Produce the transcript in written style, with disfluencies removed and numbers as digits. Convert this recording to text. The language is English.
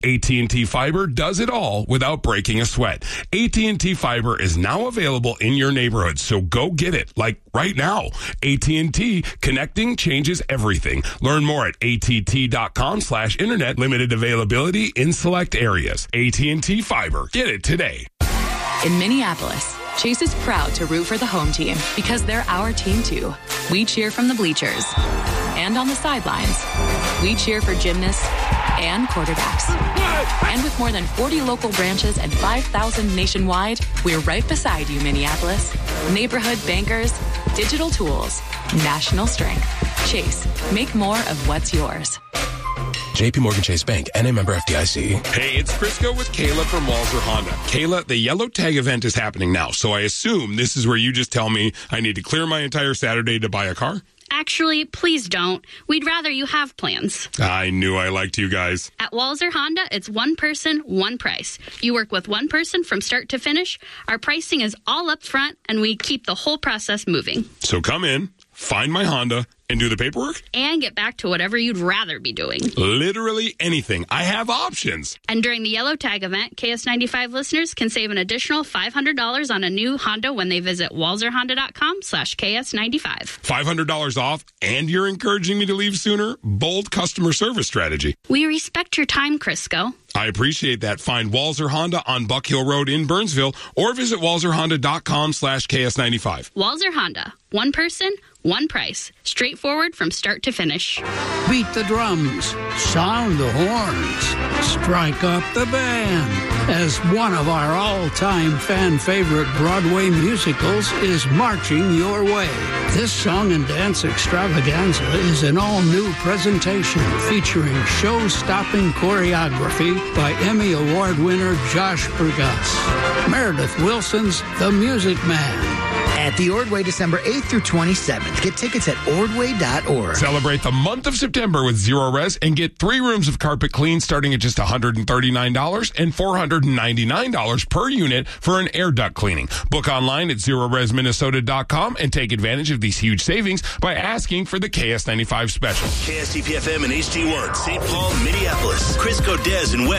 AT&T Fiber does it all without breaking a sweat. AT&T Fiber is now available in your neighborhood, so go get it, like right now. AT&T, connecting changes everything. Learn more at att.com/internet. Limited availability in select areas. AT&T Fiber. Get it today. In Minneapolis, Chase is proud to root for the home team because they're our team too. We cheer from the bleachers and on the sidelines. We cheer for gymnasts and quarterbacks. And with more than 40 local branches and 5,000 nationwide, we're right beside you, Minneapolis. Neighborhood bankers, digital tools, national strength. Chase, make more of what's yours. JP Morgan Chase Bank, NA member FDIC. Hey, it's Crisco with Kayla from Walzer Honda. Kayla, the Yellow Tag event is happening now, so I assume this is where you just tell me I need to clear my entire Saturday to buy a car? Actually, please don't. We'd rather you have plans. I knew I liked you guys. At Walzer Honda, it's one person, one price. You work with one person from start to finish. Our pricing is all up front, and we keep the whole process moving. So come in, find my Honda, and do the paperwork? And get back to whatever you'd rather be doing. Literally anything. I have options. And during the Yellow Tag event, KS95 listeners can save an additional $500 on a new Honda when they visit walzerhonda.com/KS95. $500 off, and you're encouraging me to leave sooner? Bold customer service strategy. We respect your time, Crisco. I appreciate that. Find Walzer Honda on Buck Hill Road in Burnsville or visit walzerhonda.com/KS95. Walzer Honda. One person, one price. Straightforward from start to finish. Beat the drums, sound the horns, strike up the band. As one of our all-time fan-favorite Broadway musicals is marching your way. This song and dance extravaganza is an all-new presentation featuring show-stopping choreography by Emmy Award winner Josh Burgas. Meredith Wilson's The Music Man. At the Ordway, December 8th through 27th. Get tickets at ordway.org. Celebrate the month of September with Zero Res and get 3 rooms of carpet clean starting at just $139 and $499 per unit for an air duct cleaning. Book online at ZeroResMinnesota.com and take advantage of these huge savings by asking for the KS95 special. KSTP-FM and HD1, St. Paul, Minneapolis. Crisco, Des, and West.